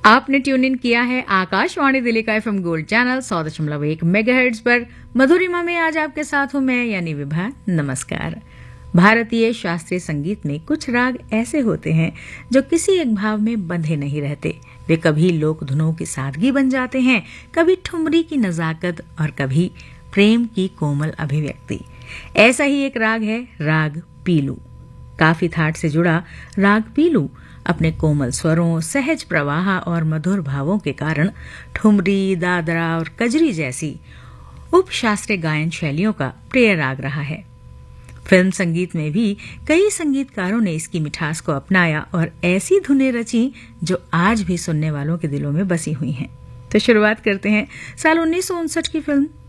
आपने tune in किया है आकाशवाणी दिल्ली का एफएम गोल्ड चैनल 100.1 मेगाहर्ट्ज पर। मधुरिमा में आज आपके साथ हूं मैं यानी विभा। नमस्कार। भारतीय शास्त्रीय संगीत में कुछ राग ऐसे होते हैं जो किसी एक भाव में बंधे नहीं रहते। वे कभी लोक धुनों की सादगी बन जाते हैं, कभी ठुमरी की नजाकत और कभी प्रेम की कोमल अभिव्यक्ति। ऐसा ही एक राग है राग पीलू। काफी थाट से जुड़ा राग पीलू अपने कोमल स्वरों, सहज प्रवाह और मधुर भावों के कारण ठुमरी, दादरा और कजरी जैसी उपशास्त्रीय गायन शैलियों का प्रिय राग रहा है। फिल्म संगीत में भी कई संगीतकारों ने इसकी मिठास को अपनाया और ऐसी धुनें रची जो आज भी सुनने वालों के दिलों में बसी हुई हैं। तो शुरुआत करते हैं साल 1959 की फिल्म